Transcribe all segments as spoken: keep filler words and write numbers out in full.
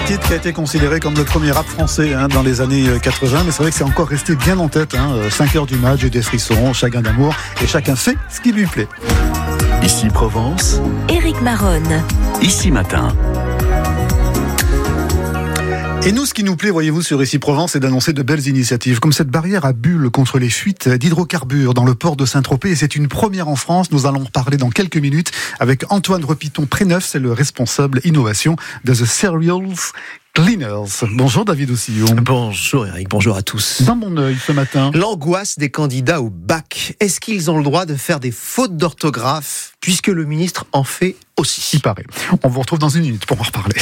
titre qui a été considéré comme le premier rap français hein, dans les années quatre-vingts, mais c'est vrai que c'est encore resté bien en tête. Hein, cinq heures du match, j'ai des frissons, chagrin d'amour, et chacun fait ce qui lui plaît. Ici Provence, Éric Maronne. Ici Matin. Et nous, ce qui nous plaît, voyez-vous, sur Ici Provence, c'est d'annoncer de belles initiatives, comme cette barrière à bulles contre les fuites d'hydrocarbures dans le port de Saint-Tropez. Et c'est une première en France. Nous allons en parler dans quelques minutes avec Antoine Repiton-Préneuf, c'est le responsable innovation de The Cereals Cleaners. Bonjour David Oussillon. Bonjour Eric, bonjour à tous. Dans mon œil ce matin. L'angoisse des candidats au bac. Est-ce qu'ils ont le droit de faire des fautes d'orthographe, puisque le ministre en fait aussi? Il paraît. On vous retrouve dans une minute pour en reparler.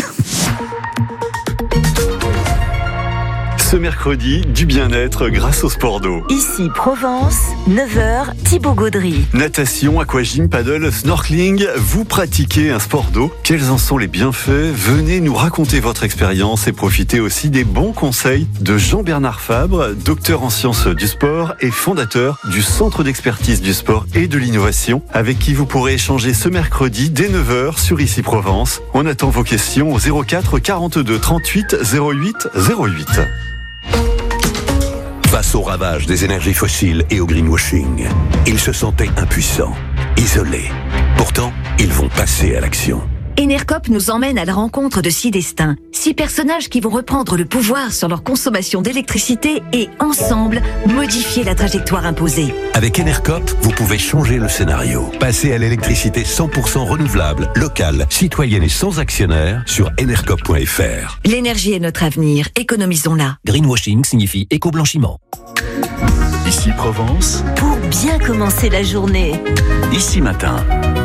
Ce mercredi, du bien-être grâce au sport d'eau. Ici Provence, neuf heures, Thibaut Gaudry. Natation, aquagym, paddle, snorkeling, vous pratiquez un sport d'eau. Quels en sont les bienfaits? Venez nous raconter votre expérience et profitez aussi des bons conseils de Jean-Bernard Fabre, docteur en sciences du sport et fondateur du Centre d'expertise du sport et de l'innovation, avec qui vous pourrez échanger ce mercredi dès neuf heures sur Ici Provence. On attend vos questions au zéro quatre quarante-deux trente-huit zéro huit zéro huit. Face au ravage des énergies fossiles et au greenwashing, ils se sentaient impuissants, isolés. Pourtant, ils vont passer à l'action. Enercop nous emmène à la rencontre de six destins, six personnages qui vont reprendre le pouvoir sur leur consommation d'électricité et, ensemble, modifier la trajectoire imposée. Avec Enercop, vous pouvez changer le scénario. Passer à l'électricité cent pour cent renouvelable, locale, citoyenne et sans actionnaire sur enercop point f r. L'énergie est notre avenir, économisons-la. Greenwashing signifie éco-blanchiment. Ici Provence, Pour bien commencer la journée. Ici Matin.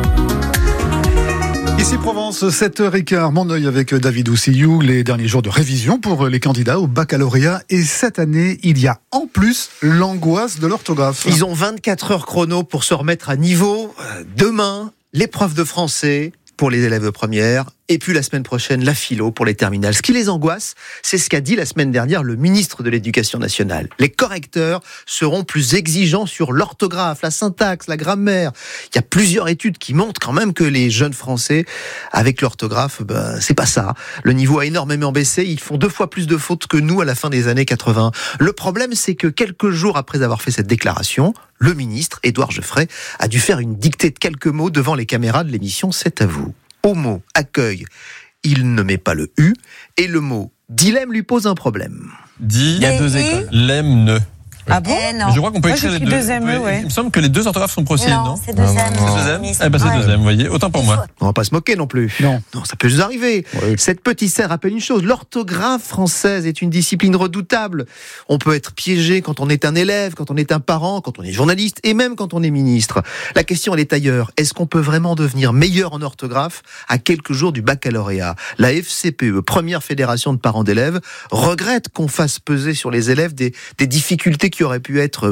Ici Provence, sept heures quinze, mon œil avec David Oussillou, les derniers jours de révision pour les candidats au baccalauréat. Et cette année, il y a en plus l'angoisse de l'orthographe. Ils ont vingt-quatre heures chrono pour se remettre à niveau. Demain, l'épreuve de français pour les élèves de première, et puis la semaine prochaine, la philo pour les terminales. Ce qui les angoisse, c'est ce qu'a dit la semaine dernière le ministre de l'Éducation nationale. Les correcteurs seront plus exigeants sur l'orthographe, la syntaxe, la grammaire. Il y a plusieurs études qui montrent quand même que les jeunes Français, avec l'orthographe, ben, c'est pas ça. Le niveau a énormément baissé, ils font deux fois plus de fautes que nous à la fin des années quatre-vingts. Le problème, c'est que quelques jours après avoir fait cette déclaration, le ministre, Édouard Geoffrey, a dû faire une dictée de quelques mots devant les caméras de l'émission C'est à vous. Au mot accueil, il ne met pas le U, et le mot dilemme lui pose un problème. Dit, il y a deux écoles. Lemme, ne. Ah bon? Mais je crois qu'on peut Moi, écrire les j'écris deux. deux M E, ouais. Il me semble que les deux orthographes sont possibles, non? Non, c'est deux M. C'est deux M. Eh ben c'est deux M, vous voyez. Autant pour moi. On va pas se moquer non plus. Non. Non, ça peut nous arriver. Oui. Cette petite serre rappelle une chose. L'orthographe française est une discipline redoutable. On peut être piégé quand on est un élève, quand on est un parent, quand on est journaliste et même quand on est ministre. La question, elle est ailleurs. Est-ce qu'on peut vraiment devenir meilleur en orthographe à quelques jours du baccalauréat? La F C P E, première fédération de parents d'élèves, regrette qu'on fasse peser sur les élèves des, des difficultés qui auraient pu être